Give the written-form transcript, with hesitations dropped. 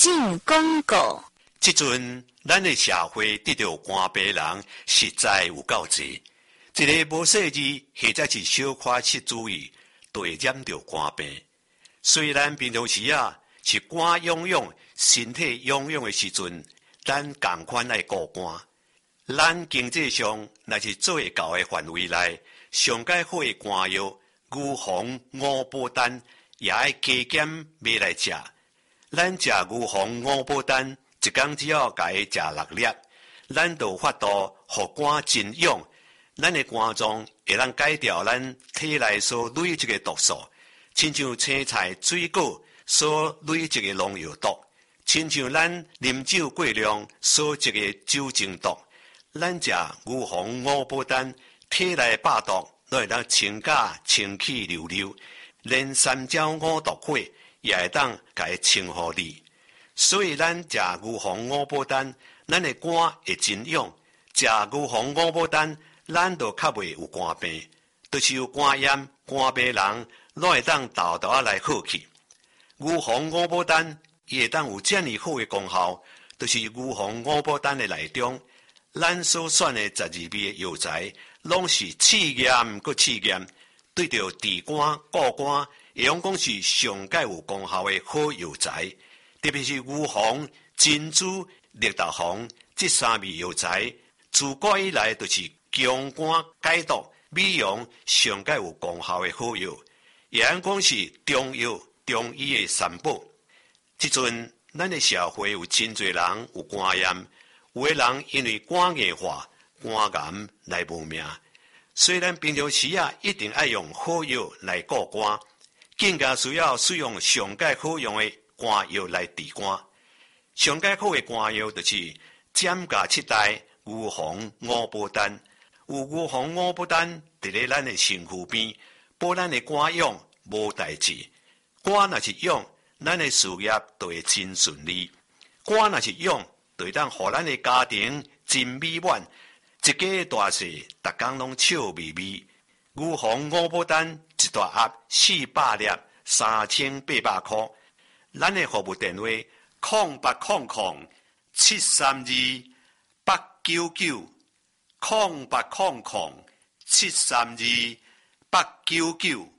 进广告。 即阵，咱的社会得到肝病人实在有够多。一个无细致或者是小可失注意，就会染到肝病。虽然平常时是肝痒痒、身体痒痒的时阵，咱同款爱顾肝。咱经济上若是做会到的范围内，上解好的肝药、牛黄、五宝丹也爱加减买来食。咱食牛黄、五宝丹，一天只要甲伊食6粒，咱就有法度互肝真痒。咱的肝脏会当改掉咱体内所累积的毒素，亲像青菜、水果所累积的农药毒，亲像咱啉酒过量所积的酒精毒。咱食牛黄、五宝丹，体内百毒都会当清甲清气溜溜，连三焦五毒火也会当甲伊清互你。所以咱食牛黄、五宝丹，咱的肝会真痒；食牛黄、五宝丹，咱就较袂有肝病，就是有肝炎、肝病人，拢会当豆豆来好去。牛黄五宝丹伊会当有这么好的功效，就是牛黄五宝丹的内中，咱所选的12味的药材，拢是试验佮试验，对着治肝、顾肝，会用讲是上界有功效的好药材。特别是牛黄、珍珠、绿豆黄这3味药材，自古以来就是强肝解毒、美容上界有功效的好药，也按讲是中药、中医的三宝。即阵，咱的社会有真侪人有肝炎，有的人因为肝硬化、肝癌来无命。虽然平常时一定爱用好药来顾肝，更加需要使用上界好用的肝药来治肝。上界好的肝药就是减价7代牛黄、五宝丹。有牛黄、五宝丹伫咧咱的身躯边，保咱的肝痒无代志。肝若是痒，咱的事业就会真顺利；肝若是痒，就会当互咱的家庭真美满，一家大细，逐工拢笑眯眯。牛黄、五宝丹一大盒400粒，3800块。咱的服务电话：0800-732-899，0800-732-899。